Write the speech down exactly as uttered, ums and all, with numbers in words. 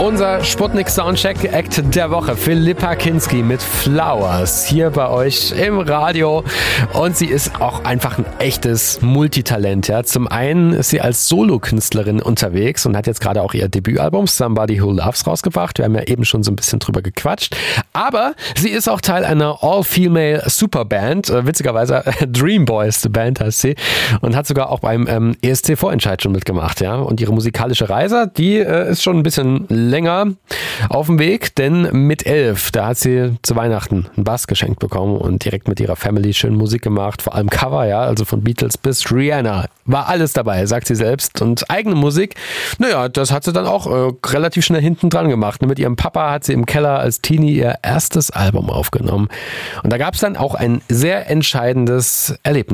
Unser Sputnik Soundcheck Act der Woche. Philippa Kinski mit Flowers hier bei euch im Radio. Und sie ist auch einfach ein echtes Multitalent. Ja. Zum einen ist sie als Solokünstlerin unterwegs und hat jetzt gerade auch ihr Debütalbum Somebody Who Loves rausgebracht. Wir haben ja eben schon so ein bisschen drüber gequatscht. Aber sie ist auch Teil einer All-Female Superband. Äh, witzigerweise Dream Boys, die Band heißt sie. Und hat sogar auch beim ähm, E S C-Vorentscheid schon mitgemacht. Ja. Und ihre musikalische Reise, die äh, ist schon ein bisschen länger auf dem Weg, denn mit elf, da hat sie zu Weihnachten einen Bass geschenkt bekommen und direkt mit ihrer Family schön Musik gemacht, vor allem Cover, ja, also von Beatles bis Rihanna, war alles dabei, sagt sie selbst. Und eigene Musik, naja, das hat sie dann auch äh, relativ schnell hinten dran gemacht. Mit ihrem Papa hat sie im Keller als Teenie ihr erstes Album aufgenommen und da gab es dann auch ein sehr entscheidendes Erlebnis.